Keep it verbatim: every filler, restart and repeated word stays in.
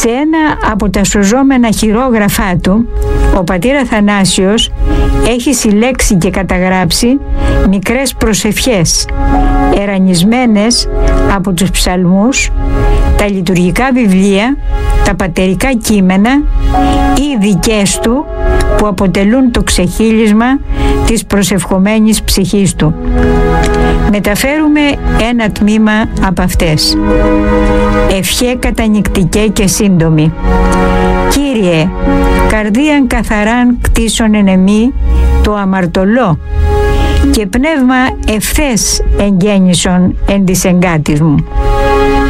Σε ένα από τα σωζόμενα χειρόγραφά του, ο πατήρ Αθανάσιος έχει συλλέξει και καταγράψει μικρές προσευχές, ερανισμένες από τους ψαλμούς, τα λειτουργικά βιβλία, τα πατερικά κείμενα ή δικές του που αποτελούν το ξεχύλισμα της προσευχομένης ψυχής του. Μεταφέρουμε ένα τμήμα από αυτές. Ευχέ κατανυκτικέ και σύντομη. Κύριε, καρδίαν καθαράν κτίσον εν εμή το αμαρτωλό και πνεύμα ευθές εγγέννησον εν της εγκάτης μου.